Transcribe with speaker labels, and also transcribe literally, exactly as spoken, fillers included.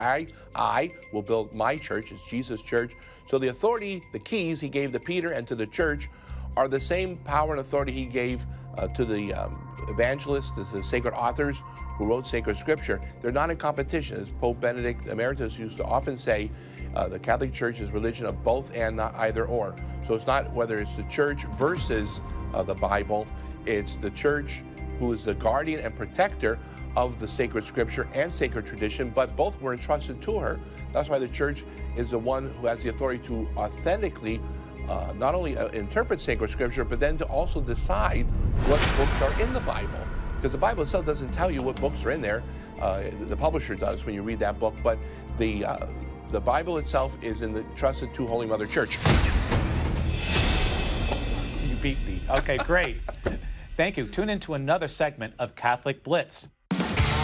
Speaker 1: I, I will build my church, it's Jesus' church. So the authority, the keys he gave to Peter and to the church are the same power and authority he gave uh, to the um, evangelists, to the sacred authors who wrote sacred scripture. They're not in competition. As Pope Benedict Emeritus used to often say, uh, the Catholic Church is religion of both and not either or. So it's not whether it's the church versus uh, the Bible, it's the church who is the guardian and protector of the sacred scripture and sacred tradition, but both were entrusted to her. That's why the church is the one who has the authority to authentically uh, not only uh, interpret sacred scripture, but then to also decide what books are in the Bible. Because the Bible itself doesn't tell you what books are in there. Uh, the publisher does when you read that book, but the, uh, the Bible itself is in the trusted to Holy Mother Church.
Speaker 2: You beat me. Okay, great. Thank you. Tune in to another segment of Catholic Blitz.